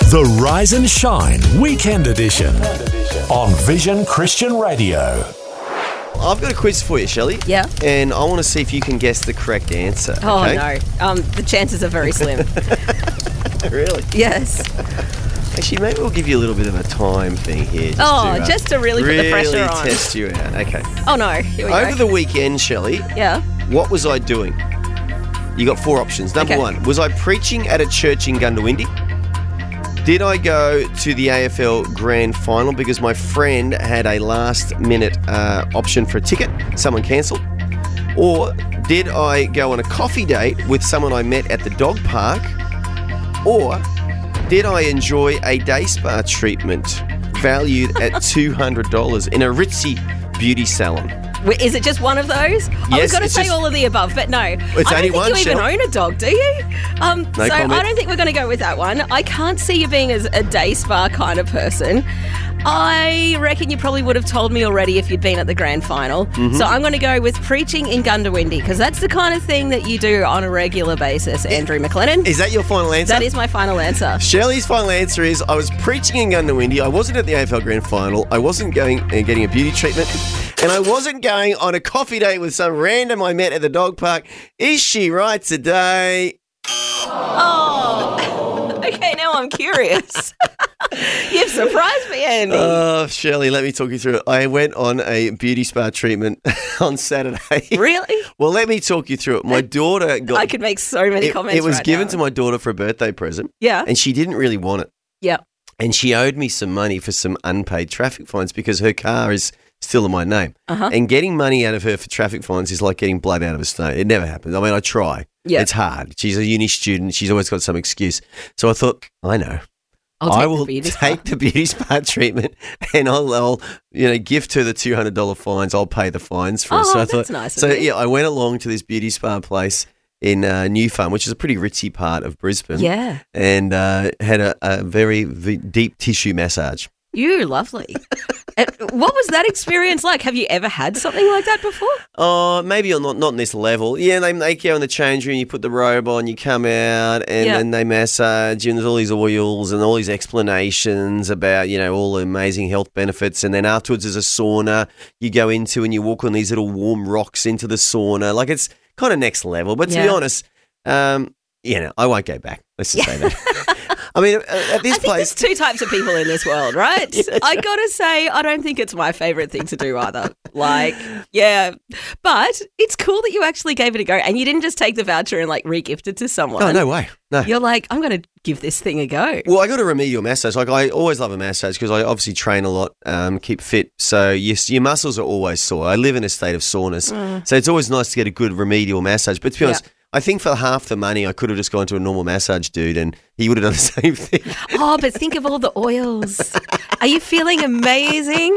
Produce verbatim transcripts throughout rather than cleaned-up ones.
The Rise and Shine Weekend Edition on Vision Christian Radio. I've got a quiz for you, Shelley. Yeah. And I want to see if you can guess the correct answer. Oh, okay? no. Um, the chances are very slim. Really? Yes. Actually, maybe we'll give you a little bit of a time thing here. Just Oh, to, uh, just to really put the pressure on. Really test you out. Okay. Oh, no. Here we Over go. the weekend, Shelley, Yeah. what was I doing? You got four options. Number Okay. one, was I preaching at a church in Gundawindi? Did I go to the A F L Grand Final because my friend had a last-minute uh, option for a ticket? Someone cancelled. Or did I go on a coffee date with someone I met at the dog park? Or did I enjoy a day spa treatment valued at two hundred dollars in a ritzy beauty salon? Wait, is it just one of those? I was Yes, going to it's say just- all of the above, but no. It's I only don't think one, you even Shell. own a dog, do you? Um, No so comment. I don't think we're going to go with that one. I can't see you being as a day spa kind of person. I reckon you probably would have told me already if you'd been at the grand final. Mm-hmm. So I'm going to go with preaching in Gundawindi because that's the kind of thing that you do on a regular basis, Andrew McLennan. Is that your final answer? That is my final answer. Shelley's final answer is I was preaching in Gundawindi. I wasn't at the A F L Grand Final. I wasn't going and getting a beauty treatment. And I wasn't going on a coffee date with some random I met at the dog park. Is she right today? Oh, okay, now I'm curious. You've surprised me, Andy. Oh, Shelley, let me talk you through it. I went on a beauty spa treatment on Saturday. Really? Well, let me talk you through it. My daughter got... I could make so many it, comments it was right given now. to my daughter for a birthday present. Yeah. And she didn't really want it. Yeah. And she owed me some money for some unpaid traffic fines because her car is still in my name. Uh-huh. And getting money out of her for traffic fines is like getting blood out of a stone. It never happens. I mean, I try. Yeah. It's hard. She's a uni student. She's always got some excuse. So I thought, I know. I'll take I the will beauty spa. take the beauty spa treatment and I'll, I'll you know, gift her the two hundred dollars fines. I'll pay the fines for Oh, it. So I that's thought, nice of So, you. yeah, I went along to this beauty spa place in uh, New Farm, which is a pretty ritzy part of Brisbane. Yeah. And uh, had a, a very v- deep tissue massage. You lovely. And what was that experience like? Have you ever had something like that before? Oh, maybe not not on this level. Yeah, they make you in the change room, you put the robe on, you come out, and Yeah. then they massage you, and there's all these oils and all these explanations about, you know, all the amazing health benefits. And then afterwards there's a sauna you go into and you walk on these little warm rocks into the sauna. Like, it's kind of next level. But to be Yeah. honest, um, you know, I won't go back. Let's just say that. I mean, at this I think place... there's two types of people in this world, right? Yeah, that's I gotta say, I don't think it's my favourite thing to do either. Like, yeah. But it's cool that you actually gave it a go and you didn't just take the voucher and like re-gift it to someone. No, no way. No. You're like, I'm going to give this thing a go. Well, I got a remedial massage. Like, I always love a massage because I obviously train a lot, um, keep fit. So your, your muscles are always sore. I live in a state of soreness. So it's always nice to get a good remedial massage. But to be honest, Yeah. I think for half the money, I could have just gone to a normal massage dude and he would have done the same thing. Oh, but think of all the oils. Are you feeling amazing?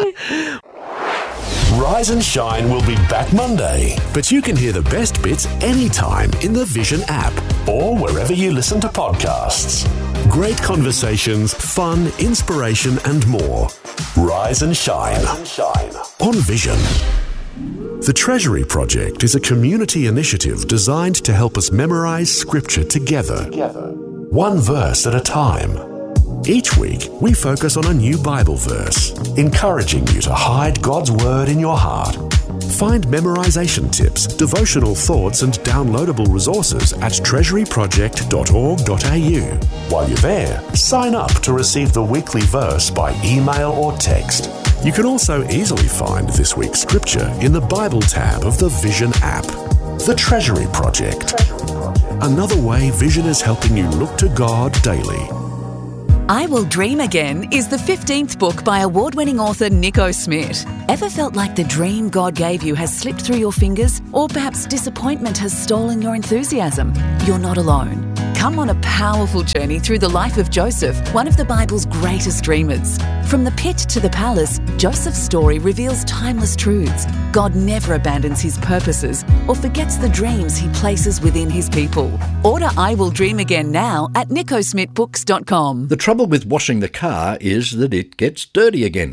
Rise and Shine will be back Monday, but you can hear the best bits anytime in the Vision app or wherever you listen to podcasts. Great conversations, fun, inspiration, and more. Rise and Shine, on Vision. The Treasury Project is a community initiative designed to help us memorize scripture together, one verse at a time. Each week, we focus on a new Bible verse, encouraging you to hide God's Word in your heart. Find memorization tips, devotional thoughts, and downloadable resources at treasury project dot org dot a u. While you're there, sign up to receive the weekly verse by email or text. You can also easily find this week's scripture in the Bible tab of the Vision app. The Treasury Project. Another way Vision is helping you look to God daily. I Will Dream Again is the fifteenth book by award-winning author Nico Smith. Ever felt like the dream God gave you has slipped through your fingers? Or perhaps disappointment has stolen your enthusiasm? You're not alone. Come on a powerful journey through the life of Joseph, one of the Bible's greatest dreamers. From the pit to the palace, Joseph's story reveals timeless truths. God never abandons his purposes or forgets the dreams he places within his people. Order I Will Dream Again now at nico smith books dot com. The trouble with washing the car is that it gets dirty again.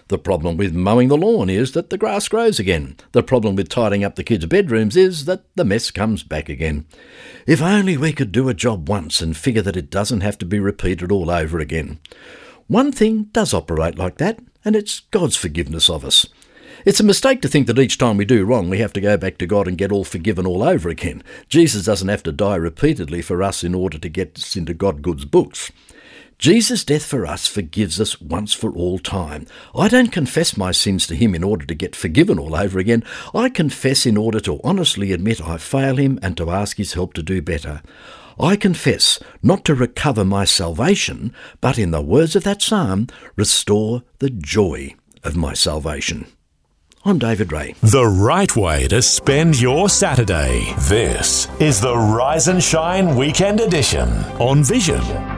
The problem with mowing the lawn is that the grass grows again. The problem with tidying up the kids' bedrooms is that the mess comes back again. If only we could do a job once and figure that it doesn't have to be repeated all over again. One thing does operate like that, and it's God's forgiveness of us. It's a mistake to think that each time we do wrong we have to go back to God and get all forgiven all over again. Jesus doesn't have to die repeatedly for us in order to get us into God's books. Jesus' death for us forgives us once for all time. I don't confess my sins to him in order to get forgiven all over again. I confess in order to honestly admit I fail him and to ask his help to do better. I confess not to recover my salvation, but in the words of that psalm, restore the joy of my salvation. I'm David Ray. The right way to spend your Saturday. This is the Rise and Shine Weekend Edition on Vision.